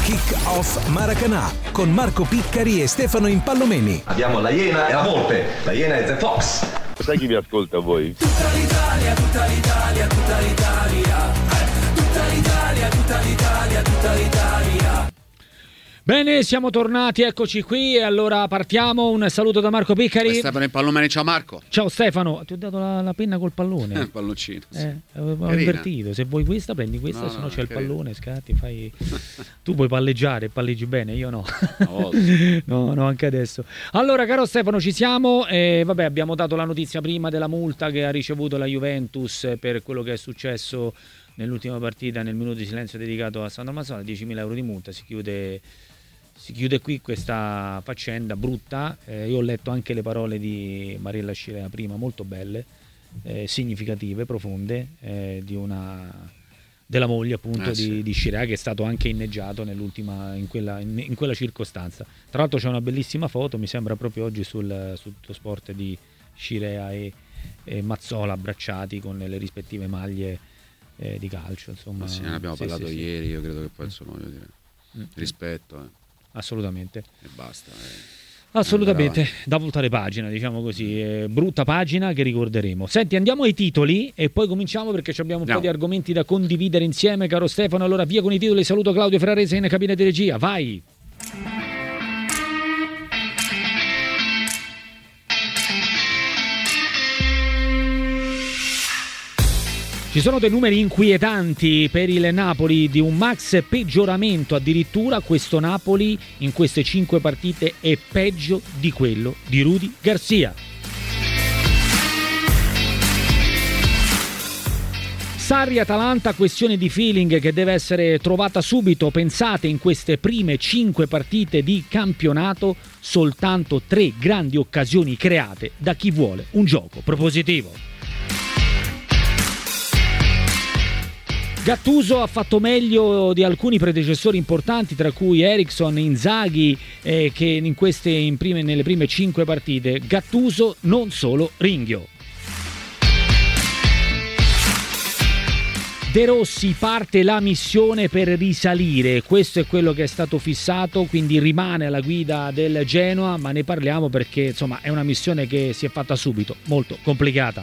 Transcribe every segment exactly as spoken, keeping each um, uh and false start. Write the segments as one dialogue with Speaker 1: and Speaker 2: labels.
Speaker 1: Kick Off Maracanã con Marco Piccari e Stefano Impallomeni.
Speaker 2: Abbiamo la Iena e la Volpe. La Iena è The Fox.
Speaker 3: Sai chi vi ascolta voi?
Speaker 4: Tutta l'Italia, tutta l'Italia, tutta l'Italia. Tutta l'Italia, tutta l'Italia, tutta l'Italia.
Speaker 5: Bene, siamo tornati, eccoci qui e allora partiamo. Un saluto da Marco Piccari.
Speaker 6: Stefano Impallomeni, ciao Marco.
Speaker 5: Ciao Stefano, ti ho dato la, la penna col pallone.
Speaker 6: Eh, il palloncino. Sì.
Speaker 5: Eh, ho invertito. Se vuoi questa, prendi questa,
Speaker 6: no,
Speaker 5: se no
Speaker 6: no,
Speaker 5: c'è il
Speaker 6: carino.
Speaker 5: pallone, scatti, fai. Tu puoi palleggiare, palleggi bene, io no.
Speaker 6: No,
Speaker 5: no, no, anche adesso. Allora, caro Stefano, ci siamo. Eh, vabbè, abbiamo dato la notizia prima della multa che ha ricevuto la Juventus per quello che è successo nell'ultima partita, nel minuto di silenzio dedicato a Sandro Mazzola, diecimila euro di multa, si chiude. Si chiude qui questa faccenda brutta. Eh, io ho letto anche le parole di Mariella Scirea prima, molto belle, eh, significative, profonde, eh, di una, della moglie appunto
Speaker 6: eh,
Speaker 5: di,
Speaker 6: sì.
Speaker 5: di Scirea, che è stato anche inneggiato nell'ultima, in quella, in, in quella circostanza. Tra l'altro c'è una bellissima foto, mi sembra proprio oggi sul, sul Tuttosport, di Scirea e, e Mazzola abbracciati con le rispettive maglie eh, di calcio. Insomma,
Speaker 6: ma sì, ne abbiamo
Speaker 5: sì,
Speaker 6: parlato
Speaker 5: sì,
Speaker 6: ieri, io credo che poi insomma voglio dire,
Speaker 5: mm.
Speaker 6: rispetto eh.
Speaker 5: Assolutamente.
Speaker 6: E basta. Eh.
Speaker 5: Assolutamente, da voltare pagina, diciamo così, eh, brutta pagina che ricorderemo. Senti, andiamo ai titoli e poi cominciamo perché abbiamo un
Speaker 6: Andiamo.
Speaker 5: po' di argomenti da condividere insieme, caro Stefano. Allora via con i titoli, saluto Claudio Ferrarese in cabina di regia, vai! Ci sono dei numeri inquietanti per il Napoli, di un max peggioramento addirittura. Questo Napoli in queste cinque partite è peggio di quello di Rudy Garcia. Sarri-Atalanta, questione di feeling che deve essere trovata subito. Pensate, in queste prime cinque partite di campionato soltanto tre grandi occasioni create da chi vuole un gioco propositivo. Gattuso ha fatto meglio di alcuni predecessori importanti, tra cui Eriksson, Inzaghi, eh, che in queste, in prime, nelle prime cinque partite. Gattuso non solo ringhio. De Rossi, parte la missione per risalire, questo è quello che è stato fissato, quindi rimane alla guida del Genoa, ma ne parliamo perché insomma è una missione che si è fatta subito, molto complicata.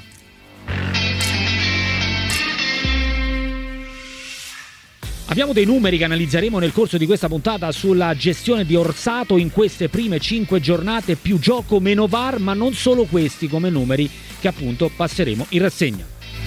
Speaker 5: Abbiamo dei numeri che analizzeremo nel corso di questa puntata sulla gestione di Orsato in queste prime cinque giornate, più gioco meno V A R, ma non solo questi come numeri che appunto passeremo in rassegna.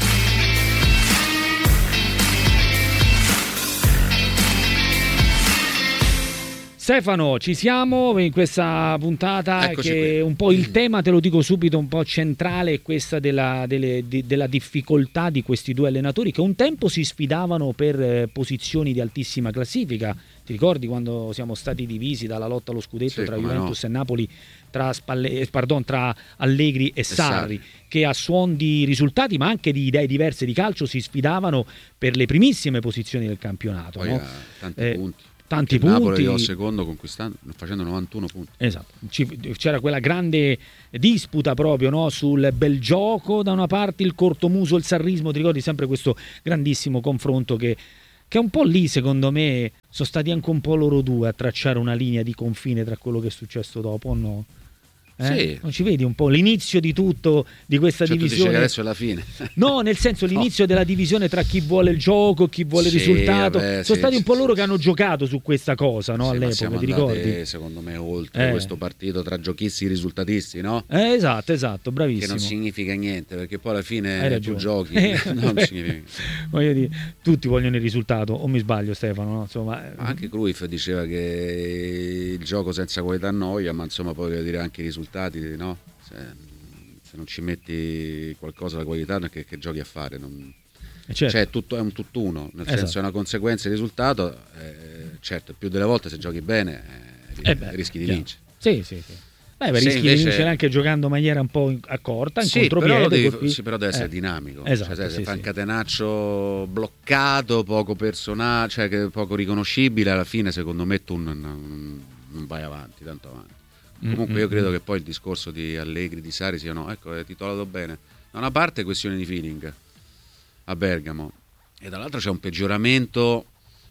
Speaker 5: Stefano, ci siamo in questa puntata.
Speaker 6: Eccoci
Speaker 5: che
Speaker 6: qui.
Speaker 5: Un po' il tema, te lo dico subito, un po' centrale è questa della, delle, di, della difficoltà di questi due allenatori che un tempo si sfidavano per eh, posizioni di altissima classifica. Ti ricordi quando siamo stati divisi dalla lotta allo scudetto
Speaker 6: Sì,
Speaker 5: tra
Speaker 6: come
Speaker 5: Juventus
Speaker 6: no.
Speaker 5: e Napoli, tra, Spalle, eh, pardon, tra Allegri e, e Sarri,
Speaker 6: Sarri,
Speaker 5: che a suon di risultati ma anche di idee diverse di calcio si sfidavano per le primissime posizioni del campionato.
Speaker 6: Poi
Speaker 5: no?
Speaker 6: ha tanti
Speaker 5: Eh,
Speaker 6: punti.
Speaker 5: Tanti
Speaker 6: Il
Speaker 5: punti.
Speaker 6: Napoli arrivò secondo conquistando, facendo novantuno punti.
Speaker 5: Esatto, Ci- c'era quella grande disputa proprio, no? Sul bel gioco da una parte, il cortomuso, il sarrismo. Ti ricordi sempre questo grandissimo confronto che, che è un po' lì, secondo me sono stati anche un po' loro due a tracciare una linea di confine tra quello che è successo dopo, o no? Eh?
Speaker 6: Sì.
Speaker 5: Non ci vedi un po' l'inizio di tutto, di questa
Speaker 6: Cioè, tu dici
Speaker 5: divisione?
Speaker 6: che adesso è la fine.
Speaker 5: No, nel senso l'inizio
Speaker 6: No.
Speaker 5: della divisione tra chi vuole il gioco, chi vuole il
Speaker 6: Sì,
Speaker 5: risultato.
Speaker 6: vabbè,
Speaker 5: Sono
Speaker 6: sì,
Speaker 5: stati un po'
Speaker 6: sì,
Speaker 5: loro
Speaker 6: sì,
Speaker 5: che hanno giocato su questa cosa, no?
Speaker 6: Sì, ma
Speaker 5: All'epoca,
Speaker 6: siamo
Speaker 5: ti
Speaker 6: andati,
Speaker 5: ricordi?
Speaker 6: secondo me, oltre
Speaker 5: Eh.
Speaker 6: questo partito tra giochisti e risultatisti, no?
Speaker 5: Eh, esatto, esatto,
Speaker 6: Che
Speaker 5: bravissimo.
Speaker 6: non significa niente, perché poi alla
Speaker 5: Hai
Speaker 6: fine tu
Speaker 5: ragione.
Speaker 6: giochi.
Speaker 5: Eh,
Speaker 6: non
Speaker 5: beh,
Speaker 6: significa.
Speaker 5: voglio dire, tutti vogliono il risultato, o mi sbaglio Stefano? No? Insomma,
Speaker 6: Ma anche Cruyff diceva che il gioco senza qualità annoia, ma insomma poi voglio dire anche i risultati, no? Se, se non ci metti qualcosa alla qualità, che, che giochi a fare? Non...
Speaker 5: eh, certo.
Speaker 6: Cioè, è, tutto, è un tutt'uno, nel
Speaker 5: Esatto.
Speaker 6: senso è una conseguenza del risultato. Eh, certo, più delle volte se giochi bene eh,
Speaker 5: Eh beh,
Speaker 6: rischi di
Speaker 5: chiaro.
Speaker 6: vincere.
Speaker 5: Sì, sì, sì. Beh, beh,
Speaker 6: Se
Speaker 5: rischi
Speaker 6: invece-
Speaker 5: di vincere anche giocando in maniera un po' in- accorta, in
Speaker 6: Sì, però,
Speaker 5: contropiede.
Speaker 6: lo devi-
Speaker 5: colpi-
Speaker 6: sì, però deve essere
Speaker 5: eh.
Speaker 6: dinamico.
Speaker 5: Esatto,
Speaker 6: Cioè, se
Speaker 5: sì,
Speaker 6: fa
Speaker 5: sì.
Speaker 6: un catenaccio bloccato, poco personale, cioè che poco riconoscibile, alla fine secondo me tu non, non- non vai avanti, tanto avanti. Comunque
Speaker 5: Mm,
Speaker 6: io
Speaker 5: mm,
Speaker 6: credo
Speaker 5: mm.
Speaker 6: che poi il discorso di Allegri, di Sarri siano, ecco, è titolato bene. Da una parte è questione di feeling a Bergamo e dall'altra c'è un peggioramento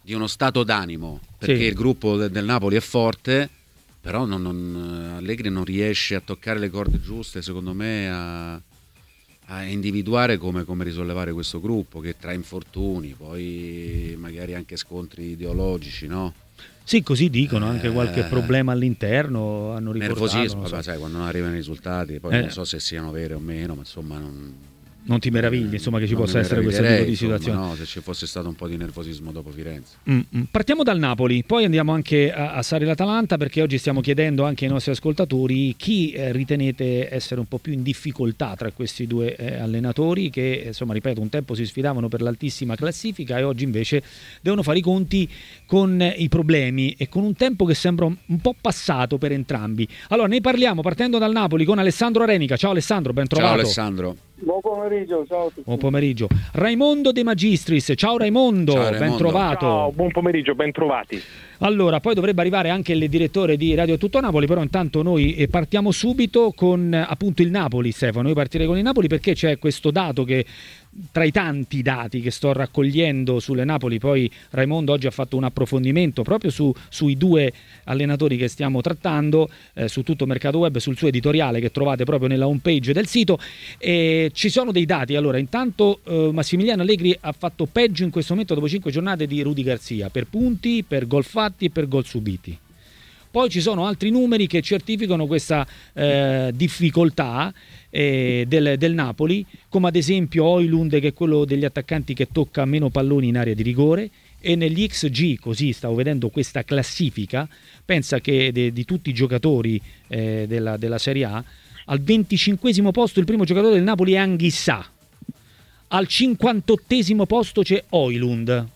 Speaker 6: di uno stato d'animo, perché
Speaker 5: sì.
Speaker 6: il gruppo de- del Napoli è forte, però non, non, Allegri non riesce a toccare le corde giuste, secondo me, a, a individuare come, come risollevare questo gruppo, che tra infortuni, poi magari anche scontri ideologici, no?
Speaker 5: Sì, così dicono, anche
Speaker 6: Eh,
Speaker 5: qualche problema all'interno hanno riportato.
Speaker 6: Nervosismo,
Speaker 5: non so.
Speaker 6: vabbè, sai, quando non arrivano i risultati, poi
Speaker 5: Eh.
Speaker 6: non so se siano veri o meno, ma insomma non...
Speaker 5: Non ti meravigli, insomma, che ci
Speaker 6: non
Speaker 5: possa
Speaker 6: mi
Speaker 5: essere questo tipo di
Speaker 6: meraviglierei,
Speaker 5: situazione.
Speaker 6: insomma, no, se ci fosse stato un po' di nervosismo dopo Firenze.
Speaker 5: Mm-mm. Partiamo dal Napoli, poi andiamo anche a, a Sarri l'Atalanta, perché oggi stiamo chiedendo anche ai nostri ascoltatori chi eh, ritenete essere un po' più in difficoltà tra questi due eh, allenatori che, insomma, ripeto, un tempo si sfidavano per l'altissima classifica e oggi invece devono fare i conti con eh, i problemi e con un tempo che sembra un, un po' passato per entrambi. Allora ne parliamo partendo dal Napoli con Alessandro Arenica. Ciao Alessandro, ben trovato.
Speaker 6: Ciao Alessandro.
Speaker 7: Buon pomeriggio, ciao a tutti.
Speaker 5: Buon pomeriggio. Raimondo De Magistris, ciao Raimondo,
Speaker 6: Ciao, Raimondo.
Speaker 5: ben trovato.
Speaker 7: Ciao, buon pomeriggio, ben trovati.
Speaker 5: Allora, poi dovrebbe arrivare anche il direttore di Radio Tutto Napoli, però intanto noi eh, partiamo subito con eh, appunto il Napoli, Stefano. Io partirei con il Napoli perché c'è questo dato che, tra i tanti dati che sto raccogliendo sulle Napoli, poi Raimondo oggi ha fatto un approfondimento proprio su, sui due allenatori che stiamo trattando, eh, su tutto Mercato Web, sul suo editoriale che trovate proprio nella homepage del sito. E ci sono dei dati. Allora, intanto eh, Massimiliano Allegri ha fatto peggio in questo momento dopo cinque giornate di Rudy Garcia, per punti, per gol fatti e per gol subiti. Poi ci sono altri numeri che certificano questa eh, difficoltà eh, del, del Napoli, come ad esempio Højlund, che è quello degli attaccanti che tocca meno palloni in area di rigore, e negli X G, così stavo vedendo questa classifica, pensa che de, di tutti i giocatori eh, della, della Serie A, al venticinquesimo posto il primo giocatore del Napoli è Anghissà, al cinquantottesimo posto c'è Højlund.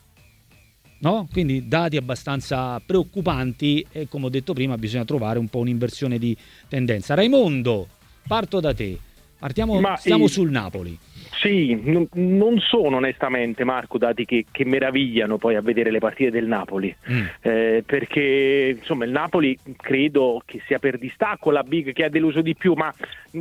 Speaker 5: No? Quindi dati abbastanza preoccupanti e, come ho detto prima, bisogna trovare un po' un'inversione di tendenza. Raimondo, parto da te. Partiamo,
Speaker 7: Ma
Speaker 5: stiamo
Speaker 7: i...
Speaker 5: sul Napoli.
Speaker 7: Sì, n- non sono onestamente, Marco, dati che, che meravigliano poi a vedere le partite del Napoli, mm. eh, perché insomma il Napoli credo che sia per distacco la big che ha deluso di più, ma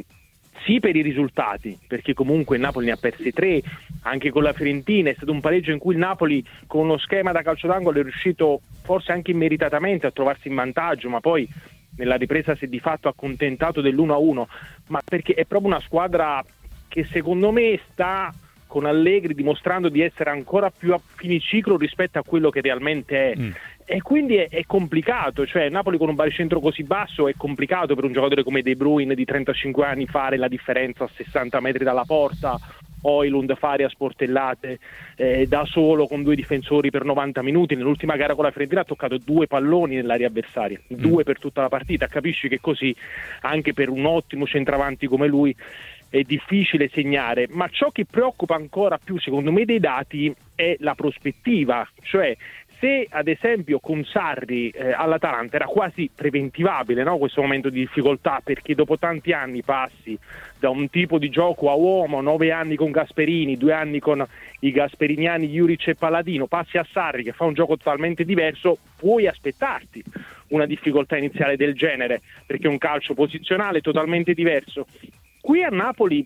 Speaker 7: sì per i risultati, perché comunque il Napoli ne ha persi tre, anche con la Fiorentina è stato un pareggio in cui il Napoli con uno schema da calcio d'angolo è riuscito forse anche immeritatamente a trovarsi in vantaggio, ma poi nella ripresa si è di fatto accontentato dell'uno a uno, ma perché è proprio una squadra che secondo me sta con Allegri dimostrando di essere ancora più a finiciclo rispetto a quello che realmente è. Mm. E quindi è, è complicato, cioè Napoli con un baricentro così basso è complicato per un giocatore come De Bruyne di trentacinque anni fare la differenza a sessanta metri dalla porta, Højlund fare a sportellate eh, da solo con due difensori per novanta minuti. Nell'ultima gara con la Fiorentina ha toccato due palloni nell'area avversaria, due per tutta la partita. Capisci che così anche per un ottimo centravanti come lui è difficile segnare, ma ciò che preoccupa ancora più secondo me dei dati è la prospettiva, cioè se ad esempio con Sarri eh, all'Atalanta era quasi preventivabile, no? Questo momento di difficoltà, perché dopo tanti anni passi da un tipo di gioco a uomo, nove anni con Gasperini, due anni con i gasperiniani Juric e Palladino, passi a Sarri che fa un gioco totalmente diverso, puoi aspettarti una difficoltà iniziale del genere, perché è un calcio posizionale totalmente diverso. Qui a Napoli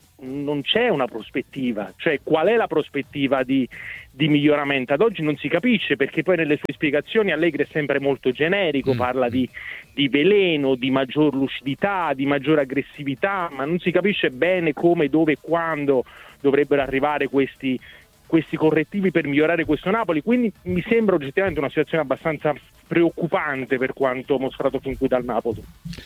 Speaker 7: non c'è una prospettiva, cioè qual è la prospettiva di, di miglioramento? Ad oggi non si capisce, perché poi nelle sue spiegazioni Allegri è sempre molto generico, parla di, di veleno, di maggior lucidità, di maggiore aggressività, ma non si capisce bene come, dove e quando dovrebbero arrivare questi, questi correttivi per migliorare questo Napoli. Quindi mi sembra oggettivamente una situazione abbastanza preoccupante per quanto mostrato fin qui dal Napoli.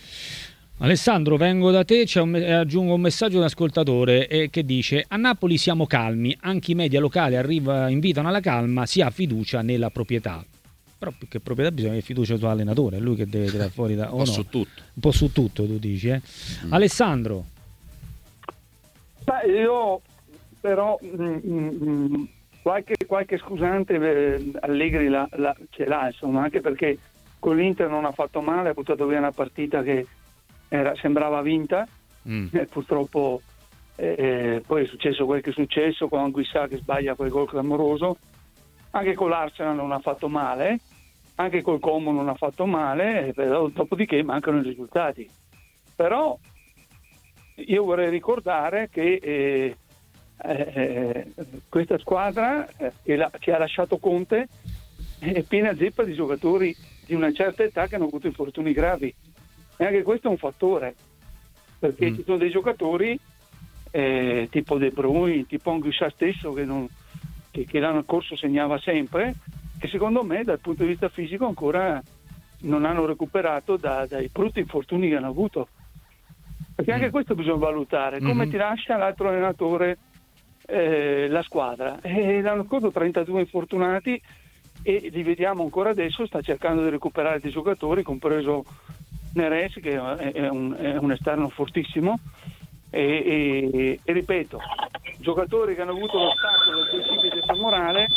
Speaker 5: Alessandro, vengo da te, c'è un, aggiungo un messaggio di un ascoltatore eh, che dice: a Napoli siamo calmi, anche i media locali arriva, invitano alla calma, si ha fiducia nella proprietà. Però più che proprietà bisogna avere fiducia sull'allenatore, è lui che deve tirare fuori da,
Speaker 6: un po'
Speaker 5: no?
Speaker 6: su tutto.
Speaker 5: Un po' su tutto tu dici, eh? mm. Alessandro.
Speaker 8: Beh, io però mh, mh, qualche, qualche scusante eh, Allegri la, la, ce l'ha, insomma, anche perché con l'Inter non ha fatto male, ha buttato via una partita che Era, sembrava vinta, mm. eh, purtroppo eh, poi è successo quel che è successo con Anguissà che sbaglia quel gol clamoroso. Anche con l'Arsenal non ha fatto male, anche col Como non ha fatto male, però dopodiché mancano i risultati. Però io vorrei ricordare che eh, eh, questa squadra eh, che, la, che ha lasciato Conte è piena zeppa di giocatori di una certa età che hanno avuto infortuni gravi, e anche questo è un fattore, perché mm. ci sono dei giocatori eh, tipo De Bruyne, tipo Anguissa stesso che, non, che, che l'anno scorso segnava sempre, che secondo me dal punto di vista fisico ancora non hanno recuperato da, dai brutti infortuni che hanno avuto, perché anche mm. questo bisogna valutare, come mm-hmm. ti lascia l'altro allenatore eh, la squadra, e l'anno scorso trentadue infortunati e li vediamo ancora adesso, sta cercando di recuperare dei giocatori, compreso Neres che è un, è un esterno fortissimo, e, e, e ripeto, giocatori che hanno avuto lo stacco del bicipite femorale.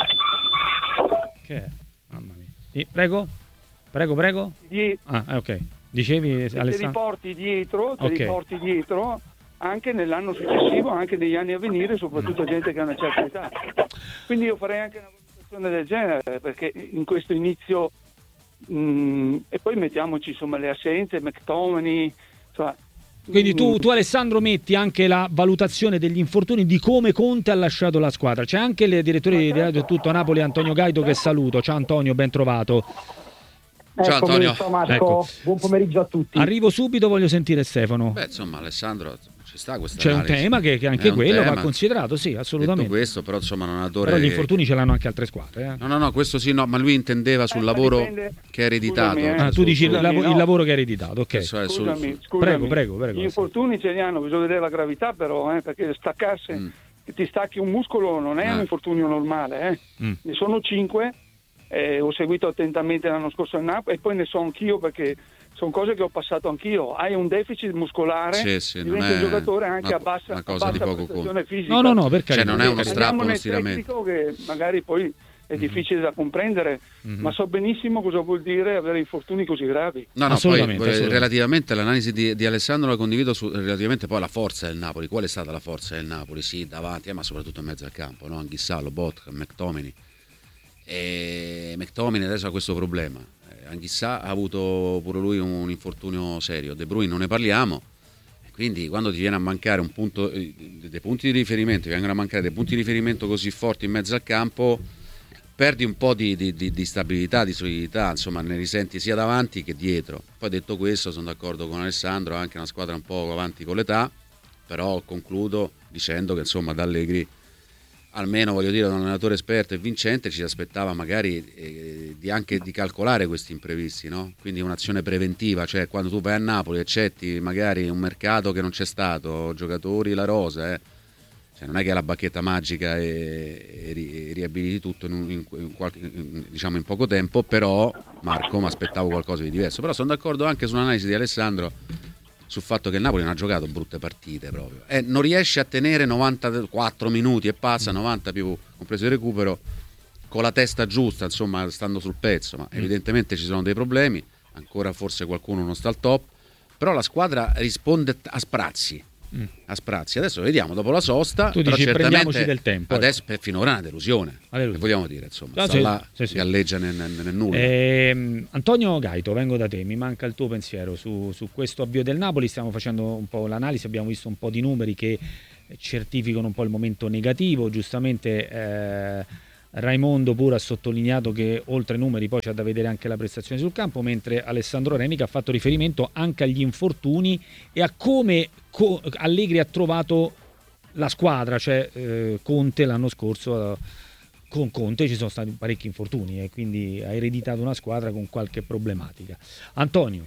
Speaker 5: Che è? Mamma mia. Sì, prego, prego, prego. Die... Ah, ok. Dicevi, Alessandro? Te li porti dietro, te
Speaker 8: okay. li porti dietro anche nell'anno successivo, anche negli anni a venire, soprattutto gente che ha una certa età. Quindi io farei anche una valutazione del genere, perché in questo inizio mh, e poi mettiamoci insomma le assenze, McTominay, insomma.
Speaker 5: Quindi tu, tu Alessandro metti anche la valutazione degli infortuni, di come Conte ha lasciato la squadra. C'è anche il direttore di Radio Tutto Napoli, Antonio Gaito, che saluto. Ciao Antonio, ben trovato.
Speaker 6: Ciao Antonio.
Speaker 9: Ciao Marco,
Speaker 5: ecco.
Speaker 9: Buon pomeriggio a tutti.
Speaker 5: Arrivo subito, voglio sentire Stefano.
Speaker 6: Beh, insomma, Alessandro, ci sta questa
Speaker 5: C'è
Speaker 6: analisi.
Speaker 5: un tema che, che anche
Speaker 6: un
Speaker 5: quello
Speaker 6: tema.
Speaker 5: va considerato, sì, assolutamente.
Speaker 6: Detto questo, però insomma, un allenatore.
Speaker 5: Però gli infortuni ce l'hanno anche altre squadre. Eh.
Speaker 6: No, no, no, questo sì, no, ma lui intendeva sul
Speaker 8: Eh,
Speaker 6: lavoro
Speaker 8: dipende.
Speaker 6: che è ereditato.
Speaker 8: Scusami, eh.
Speaker 5: Ah, tu dici il,
Speaker 8: Scusami,
Speaker 5: lav-
Speaker 8: no.
Speaker 5: il lavoro che è ereditato, ok.
Speaker 6: Sul- sul-
Speaker 8: Scusami,
Speaker 6: sul-
Speaker 8: scusami.
Speaker 5: Prego, prego, prego.
Speaker 8: Gli infortuni ce li hanno, bisogna vedere la gravità però, eh, perché staccarsi,
Speaker 6: Mm.
Speaker 8: che ti stacchi un muscolo non è
Speaker 6: Eh.
Speaker 8: un infortunio normale, eh.
Speaker 5: Mm.
Speaker 8: Ne sono cinque, eh, ho seguito attentamente l'anno scorso a Napoli e poi ne so anch'io perché sono cose che ho passato anch'io. Hai un deficit muscolare,
Speaker 6: Sì, sì, non
Speaker 8: diventa
Speaker 6: è
Speaker 8: un giocatore anche
Speaker 6: una-
Speaker 8: a bassa,
Speaker 6: una cosa
Speaker 8: a
Speaker 6: di
Speaker 8: bassa
Speaker 6: poco
Speaker 8: prestazione fisica.
Speaker 5: No, no, no, per
Speaker 6: Cioè,
Speaker 5: carità.
Speaker 6: non è uno
Speaker 5: per carità.
Speaker 6: strappo,
Speaker 8: Andiamo
Speaker 6: uno
Speaker 8: nel
Speaker 6: stiramento.
Speaker 8: tecnico che magari poi è difficile da comprendere,
Speaker 5: Mhm.
Speaker 8: ma so benissimo cosa vuol dire avere infortuni così gravi.
Speaker 6: No, no, poi
Speaker 5: Assolutamente,
Speaker 6: eh,
Speaker 5: assolutamente.
Speaker 6: relativamente all'analisi di, di Alessandro la condivido su, relativamente poi alla forza del Napoli. Qual è stata la forza del Napoli? Sì, davanti, eh, ma soprattutto in mezzo al campo, no? Anguissa, Lobotka, McTominay. E McTominay adesso ha questo problema. Eh, Anguissa ha avuto pure lui un infortunio serio. De Bruyne non ne parliamo. E quindi quando ti viene a mancare un punto, eh, dei punti di riferimento, ti vengono a mancare dei punti di riferimento così forti in mezzo al campo, perdi un po' di, di, di, di stabilità, di solidità, insomma ne risenti sia davanti che dietro. Poi detto questo sono d'accordo con Alessandro, anche una squadra un po' avanti con l'età, però concludo dicendo che insomma da Allegri, almeno voglio dire da un allenatore esperto e vincente, ci si aspettava magari eh, di anche di calcolare questi imprevisti, no? Quindi un'azione preventiva, cioè quando tu vai a Napoli accetti magari un mercato che non c'è stato, giocatori, la rosa, eh. Cioè, non è che è la bacchetta magica e, e, ri, e riabiliti tutto in, un, in, in qualche, in, diciamo in poco tempo, però Marco mi aspettavo qualcosa di diverso. Però sono d'accordo anche sull'analisi di Alessandro sul fatto che il Napoli non ha giocato brutte partite proprio, e non riesce a tenere novantaquattro minuti e passa, novanta più compreso il recupero, con la testa giusta, insomma stando sul pezzo, ma evidentemente ci sono dei problemi, ancora forse qualcuno non sta al top, però la squadra risponde a sprazzi. Mm. A sprazzi. Adesso vediamo dopo la sosta.
Speaker 5: Tu dici prendiamoci del tempo.
Speaker 6: Adesso per finora è una delusione.
Speaker 5: Delusione.
Speaker 6: Che vogliamo dire, insomma,
Speaker 5: No,
Speaker 6: sta
Speaker 5: sì,
Speaker 6: là,
Speaker 5: sì, sì.
Speaker 6: galleggia nel, nel, nel nulla.
Speaker 5: Eh, Antonio Gaito, vengo da te, mi manca il tuo pensiero su, su questo avvio del Napoli. Stiamo facendo un po' l'analisi, abbiamo visto un po' di numeri che certificano un po' il momento negativo. Giustamente eh, Raimondo pure ha sottolineato che oltre ai numeri poi c'è da vedere anche la prestazione sul campo, mentre Alessandro Renica ha fatto riferimento anche agli infortuni e a come co- Allegri ha trovato la squadra, cioè eh, Conte l'anno scorso, eh, con Conte ci sono stati parecchi infortuni e quindi ha ereditato una squadra con qualche problematica. Antonio.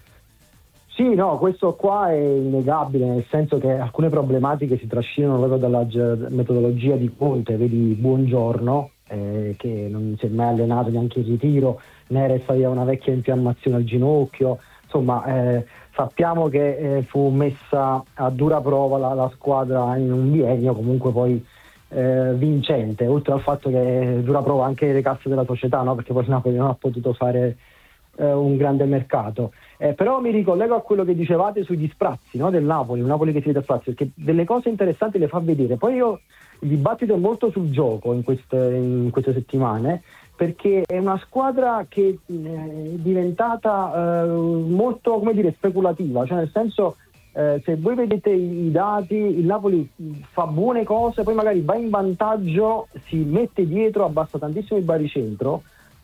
Speaker 9: Sì, no, questo qua è innegabile, nel senso che alcune problematiche si trascinano proprio dalla ge- metodologia di Conte, vedi Buongiorno, eh, che non si è mai allenato neanche in ritiro, Neres aveva una vecchia infiammazione al ginocchio, insomma eh, sappiamo che eh, fu messa a dura prova la, la squadra in un biennio comunque poi eh, vincente, oltre al fatto che dura prova anche le casse della società, no? Perché poi il Napoli non ha potuto fare eh, un grande mercato. Eh, però mi ricollego a quello che dicevate sugli sprazzi, no, del Napoli, un Napoli che si vede a sprazzi, perché delle cose interessanti le fa vedere. Poi io il dibattito è molto sul gioco in queste, in queste settimane, perché è una squadra che è diventata eh, molto, come dire, speculativa, cioè nel senso eh, se voi vedete i dati, il Napoli fa buone cose, poi magari va in vantaggio, si mette dietro, abbassa tantissimo il baricentro.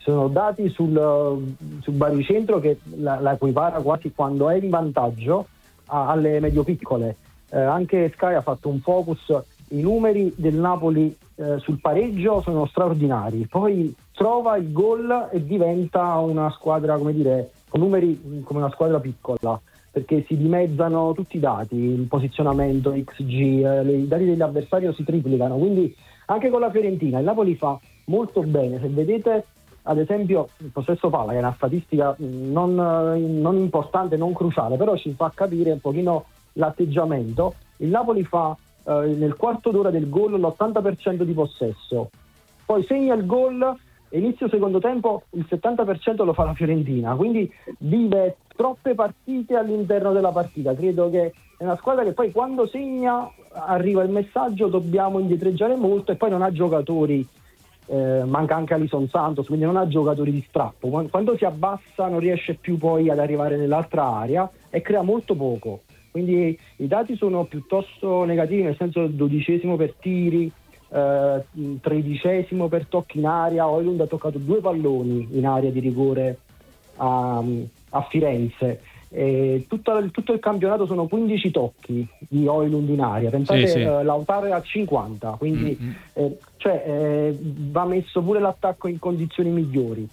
Speaker 9: sono dati sul, sul baricentro che la, la equipara quasi quando è in vantaggio a, alle medio-piccole. Eh, anche Sky ha fatto un focus, i numeri del Napoli eh, sul pareggio sono straordinari, poi trova il gol e diventa una squadra, come dire, con numeri come una squadra piccola, perché si dimezzano tutti i dati, il posizionamento, X G, eh, le, i dati dell'avversario si triplicano, quindi anche con la Fiorentina il Napoli fa molto bene. Se vedete ad esempio il possesso palla, che è una statistica non, non importante, non cruciale, però ci fa capire un pochino l'atteggiamento, il Napoli fa eh, nel quarto d'ora del gol l'ottanta per cento di possesso, poi segna il gol e inizio secondo tempo il settanta per cento lo fa la Fiorentina, quindi vive troppe partite all'interno della partita. Credo che è una squadra che poi quando segna arriva il messaggio dobbiamo indietreggiare molto, e poi non ha giocatori, eh, manca anche Alison Santos, quindi non ha giocatori di strappo, quando si abbassa non riesce più poi ad arrivare nell'altra area e crea molto poco, quindi i dati sono piuttosto negativi, nel senso dodicesimo per tiri, eh, tredicesimo per tocchi in area. Højlund ha toccato due palloni in area di rigore a, a Firenze. E tutto, tutto il campionato sono quindici tocchi di Højlund in aria, pensate, sì, sì. Eh, Lautaro è a cinquanta, quindi mm-hmm. eh, cioè, eh, va messo pure l'attacco in condizioni migliori.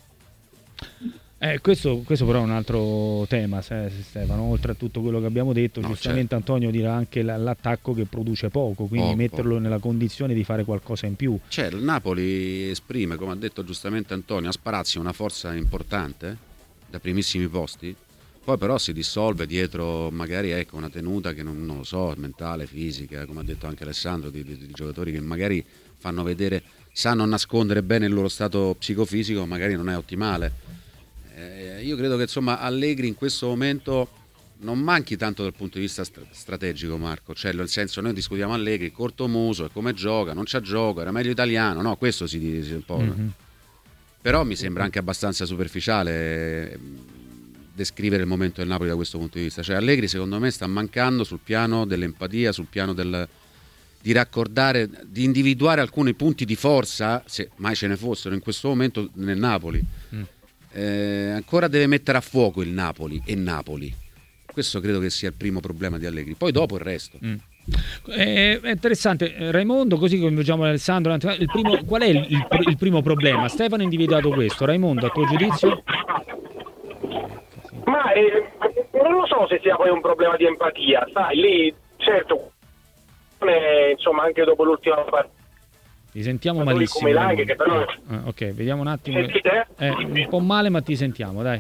Speaker 5: Eh, questo, questo però è un altro tema, Stefano, oltre a tutto quello che abbiamo detto, no, giustamente certo. Antonio dirà anche l'attacco che produce poco, quindi poco, metterlo poco. nella condizione di fare qualcosa in più.
Speaker 6: Cioè il Napoli esprime, come ha detto giustamente Antonio, a Sparazzi una forza importante da primissimi posti, poi però si dissolve dietro magari ecco una tenuta che non, non lo so, mentale, fisica, come ha detto anche Alessandro, di, di, di giocatori che magari fanno vedere, sanno nascondere bene il loro stato psicofisico, magari non è ottimale. Eh, io credo che insomma Allegri in questo momento non manchi tanto dal punto di vista st- strategico, Marco, cioè nel senso noi discutiamo Allegri, corto muso, e come gioca, non c'ha gioco, era meglio italiano, no, questo si dice un po', mm-hmm. però mi sembra anche abbastanza superficiale descrivere il momento del Napoli da questo punto di vista. Cioè Allegri secondo me sta mancando sul piano dell'empatia, sul piano del di raccordare, di individuare alcuni punti di forza, se mai ce ne fossero in questo momento nel Napoli. Mm. Eh, ancora deve mettere a fuoco il Napoli e Napoli. Questo credo che sia il primo problema di Allegri. Poi dopo il resto.
Speaker 5: Mm. È interessante, Raimondo, così coinvolgiamo Alessandro. Il primo, qual è il, il, il primo problema? Stefano ha individuato questo. Raimondo, a tuo giudizio?
Speaker 7: Ma eh, non lo so se sia poi un problema di empatia, sai, lì certo, eh, insomma anche dopo l'ultima partita.
Speaker 5: Ti sentiamo malissimo.
Speaker 7: Come like, che però...
Speaker 5: ah, ok, vediamo un attimo.
Speaker 7: Sentite?
Speaker 5: Eh, un po' male, ma ti sentiamo, dai.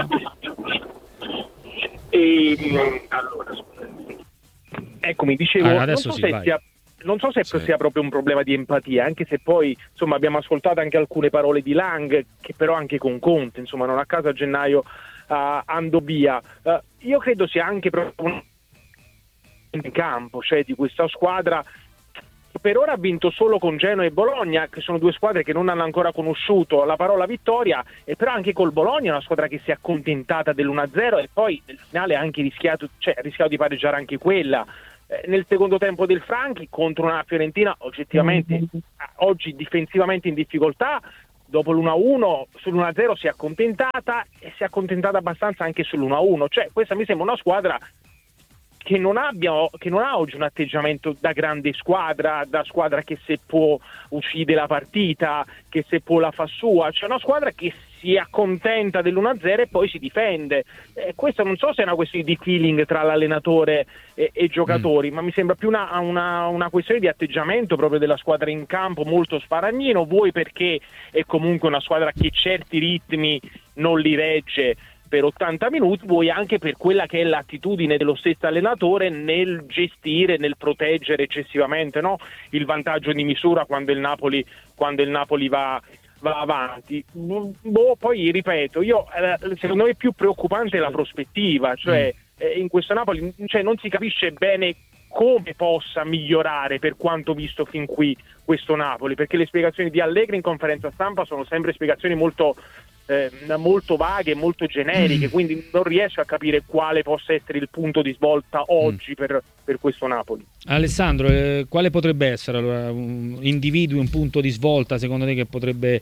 Speaker 7: E, allora, ecco, mi dicevo,
Speaker 5: ah, adesso
Speaker 7: non so
Speaker 5: sì,
Speaker 7: se sia, non so se
Speaker 6: sì.
Speaker 7: sia proprio un problema di empatia, anche se poi insomma abbiamo ascoltato anche alcune parole di Lang, che però anche con Conte, insomma non a caso a gennaio uh, andò via. Uh, io credo sia anche proprio un in campo, cioè di questa squadra. Per ora ha vinto solo con Genoa e Bologna, che sono due squadre che non hanno ancora conosciuto la parola vittoria, e però anche col Bologna è una squadra che si è accontentata dell'uno a zero e poi nel finale ha anche rischiato, cioè ha rischiato di pareggiare anche quella. Eh, nel secondo tempo del Franchi contro una Fiorentina oggettivamente mm-hmm. oggi difensivamente in difficoltà, dopo l'uno a uno sull'uno a zero si è accontentata e si è accontentata abbastanza anche sull'uno a uno, cioè questa mi sembra una squadra che non abbia, che non ha oggi un atteggiamento da grande squadra, da squadra che se può uccide la partita, che se può la fa sua, c'è una squadra che si accontenta dell'uno a zero e poi si difende. Eh, questo non so se è una questione di feeling tra l'allenatore e, e i giocatori, mm. ma mi sembra più una, una, una questione di atteggiamento proprio della squadra in campo, molto sparagnino, vuoi perché è comunque una squadra che certi ritmi non li regge per ottanta minuti, vuoi anche per quella che è l'attitudine dello stesso allenatore nel gestire, nel proteggere eccessivamente, no? Il vantaggio di misura quando il Napoli, quando il Napoli va, va avanti. Boh, poi ripeto, io eh, secondo me più preoccupante è la prospettiva, cioè mm. eh, in questo Napoli cioè, non si capisce bene come possa migliorare per quanto visto fin qui questo Napoli, perché le spiegazioni di Allegri in conferenza stampa sono sempre spiegazioni molto Eh, molto vaghe, molto generiche, mm. quindi non riesco a capire quale possa essere il punto di svolta oggi mm. per, per questo Napoli.
Speaker 5: Alessandro, eh, quale potrebbe essere allora un individui un punto di svolta secondo te che potrebbe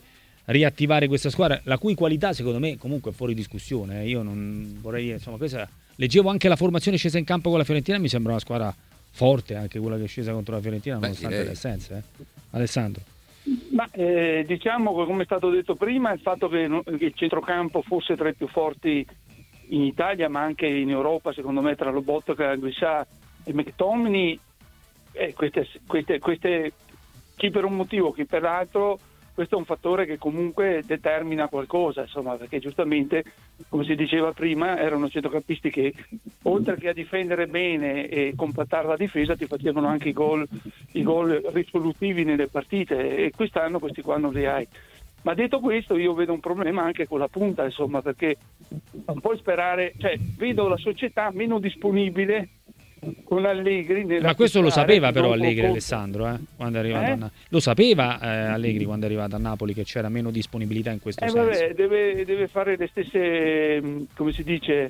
Speaker 5: riattivare questa squadra, la cui qualità secondo me comunque è fuori discussione. Io non vorrei dire, insomma, questa, leggevo anche la formazione scesa in campo con la Fiorentina, mi sembra una squadra forte, anche quella che è scesa contro la Fiorentina, nonostante le assenze. Eh. Alessandro.
Speaker 8: Ma eh, diciamo che, come è stato detto prima, il fatto che, no, che il centrocampo fosse tra i più forti in Italia, ma anche in Europa, secondo me, tra Lobotka, Guissà e McTominay, eh, queste, queste, queste, chi per un motivo, chi per l'altro, questo è un fattore che comunque determina qualcosa, insomma, perché giustamente, come si diceva prima, erano centrocampisti che oltre che a difendere bene e compattare la difesa ti facevano anche i gol, i gol risolutivi nelle partite, e quest'anno questi qua non li hai. Ma detto questo, io vedo un problema anche con la punta, insomma, perché non puoi sperare, cioè vedo la società meno disponibile con Allegri.
Speaker 5: Ma questo lo sapeva però Allegri, Alessandro, eh, quando è arrivato
Speaker 8: eh?
Speaker 5: a Na- lo sapeva eh, Allegri quando è arrivato a Napoli, che c'era meno disponibilità in questo
Speaker 8: eh,
Speaker 5: senso.
Speaker 8: Vabbè, deve, deve fare le stesse, come si dice,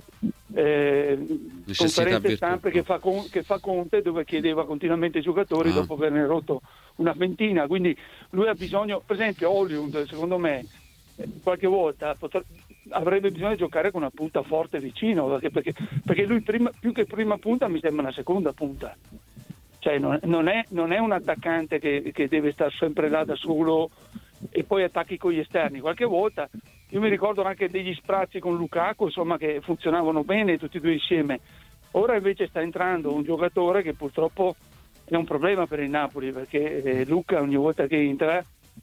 Speaker 8: eh, conferenze stampe che fa, con, che fa Conte, dove chiedeva continuamente ai giocatori ah. dopo averne rotto una ventina. Quindi lui ha bisogno, per esempio Hollywood, secondo me, qualche volta potrà, avrebbe bisogno di giocare con una punta forte vicino, perché, perché, perché lui prima, più che prima punta mi sembra una seconda punta, cioè non, non, è, non è un attaccante che, che deve stare sempre là da solo e poi attacchi con gli esterni. Qualche volta io mi ricordo anche degli sprazzi con Lukaku, insomma, che funzionavano bene tutti e due insieme. Ora invece sta entrando un giocatore che purtroppo è un problema per il Napoli, perché eh, Luca ogni volta che entra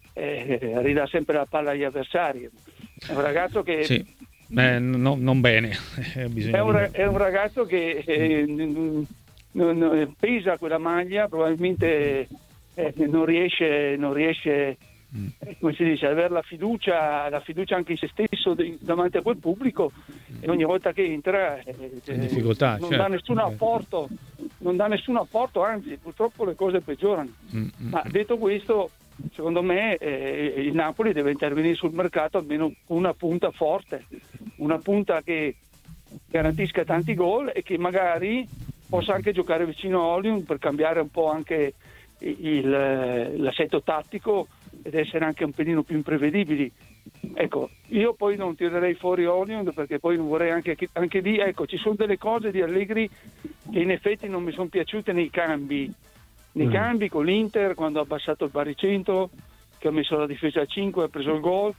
Speaker 8: eh, ridà sempre la palla agli avversari. È un ragazzo che
Speaker 5: sì. Beh, no, non bene.
Speaker 8: è, un, è un ragazzo che eh, non, non, pesa quella maglia, probabilmente eh, non riesce, non riesce mm. eh, come si dice, ad avere la fiducia, la fiducia anche in se stesso di, davanti a quel pubblico, mm. e ogni volta che entra eh,
Speaker 5: in difficoltà,
Speaker 8: non
Speaker 5: certo.
Speaker 8: dà nessun apporto, non dà nessun apporto, anzi purtroppo le cose peggiorano. Mm. Ma detto questo, secondo me eh, il Napoli deve intervenire sul mercato almeno una punta forte, una punta che garantisca tanti gol e che magari possa anche giocare vicino a Hollywood per cambiare un po' anche il, l'assetto tattico ed essere anche un pelino più imprevedibili. Ecco, io poi non tirerei fuori Hollywood, perché poi non vorrei anche, anche lì, ecco, ci sono delle cose di Allegri che in effetti non mi sono piaciute nei cambi. Nei mm. cambi con l'Inter, quando ha abbassato il baricentro, che ha messo la difesa a cinque, ha preso il gol,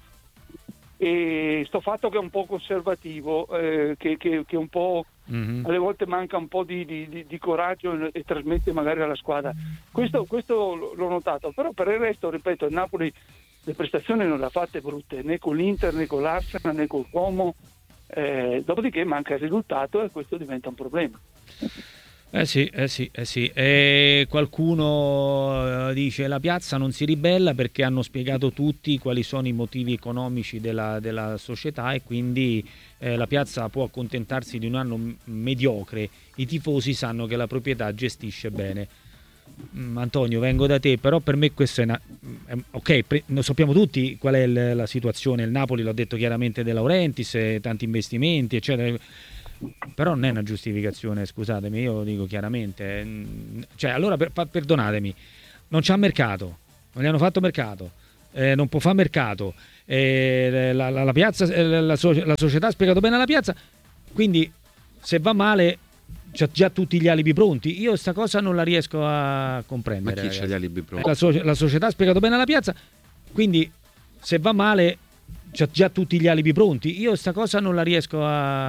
Speaker 8: e sto fatto che è un po' conservativo, eh, che, che, che un po' mm-hmm. alle volte manca un po' di, di, di coraggio e, e trasmette magari alla squadra. Questo, questo l'ho notato, però per il resto, ripeto, il Napoli le prestazioni non le ha fatte brutte, né con l'Inter, né con l'Arsenal, né col Como, eh, dopodiché manca il risultato e questo diventa un problema.
Speaker 5: Eh sì, eh sì, eh sì. E qualcuno dice la piazza non si ribella perché hanno spiegato tutti quali sono i motivi economici della, della società, e quindi eh, la piazza può accontentarsi di un anno mediocre. I tifosi sanno che la proprietà gestisce bene. Mm, Antonio, vengo da te, però per me questo è una... ok, pre... lo sappiamo tutti qual è il, la situazione. Il Napoli l'ha detto chiaramente, De Laurentiis, tanti investimenti, eccetera. Però non è una giustificazione, scusatemi, io lo dico chiaramente, cioè allora per, perdonatemi, non c'ha mercato, non gli hanno fatto mercato, eh, non può fare mercato, eh, la, la, la piazza, la, la, la società ha spiegato bene alla piazza, quindi se va male c'ha già tutti gli alibi pronti. Io sta cosa non la riesco a comprendere.
Speaker 6: Ma chi c'ha gli alibi pronti?
Speaker 5: La, so, la società ha spiegato bene alla piazza, quindi se va male c'ha già tutti gli alibi pronti. Io sta cosa non la riesco a